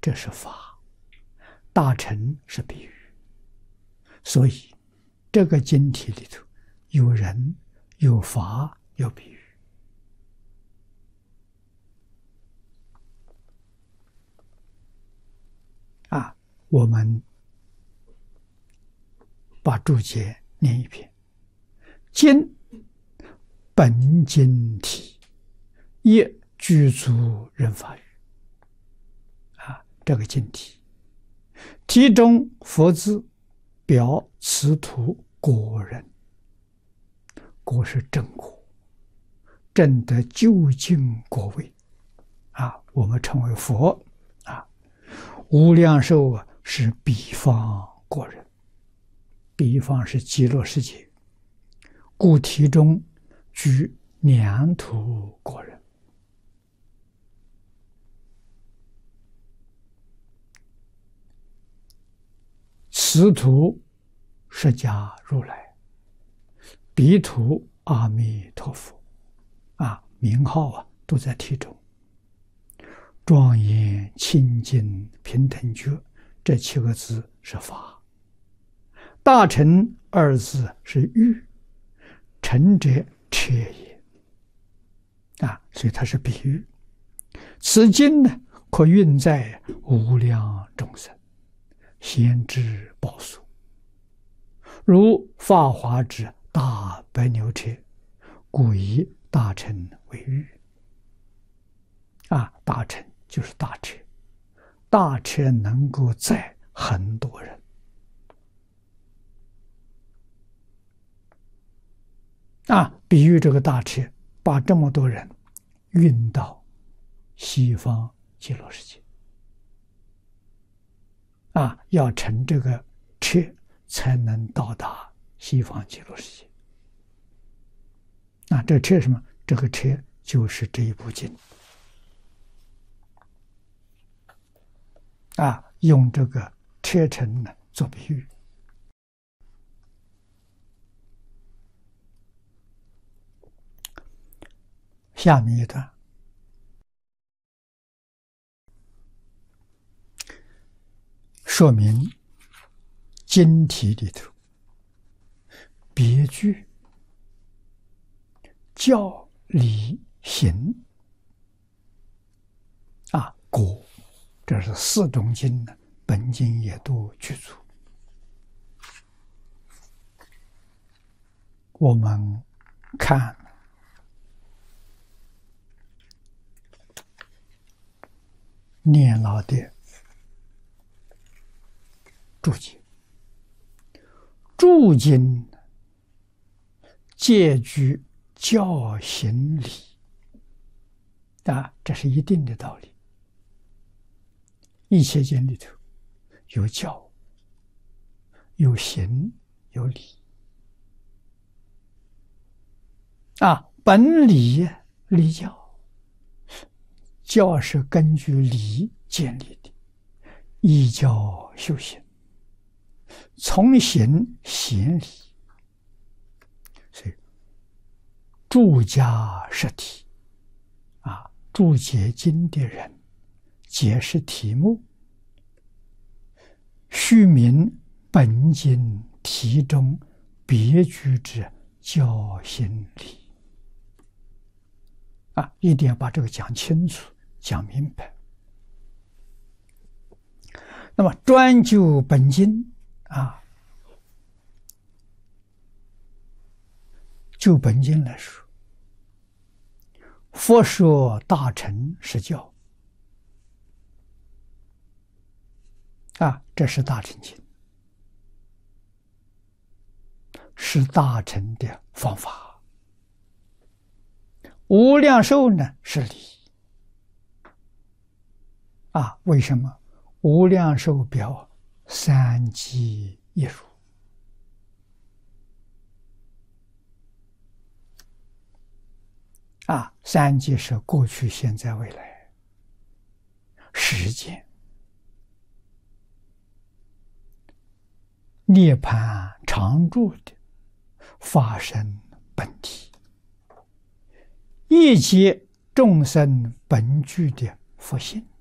这是法，大乘是比喻。所以这个经题里头有人、有法、有比喻。我们把注解念一遍：经本经体，业具足人法语。这个经体，题中佛字表此土果人，果是正果，正得究竟果位。我们称为佛。无量寿是彼方果人，彼方是极乐世界，故题中居两土果人。此土释迦如来，彼土阿弥陀佛。名号都在题中。庄严清净平等觉，这7个字是法。大乘2字是喻，乘者彻也。所以它是比喻。此经呢，可运载无量众生，先知报数，如法华之大白牛车，故以大乘为喻。大乘就是大车，大车能够载很多人。比喻这个大车把这么多人运到西方极乐世界。要乘这个车才能到达西方极乐世界。这车什么？这个车就是这一部经。用这个车程呢做比喻。下面一段，说明经题里头别句教理行果，这是4种经呢，本经也都具足。我们看念老的注解，诸经皆具教行理。这是一定的道理。一切经里头有教、有行、有理。本理立教，教是根据理建立的，依教修行，从行显理。所以注家释题，注解经的人解释题目，须明本经题中别句之教行理。一定要把这个讲清楚、讲明白。那么专就本经就本经来说，佛说大乘是教。这是大乘经，是大乘的方法。无量寿呢是理。为什么？无量寿表三机一如。三机是过去、现在、未来时间。涅槃常住的法身本体，一切众生本具的佛性。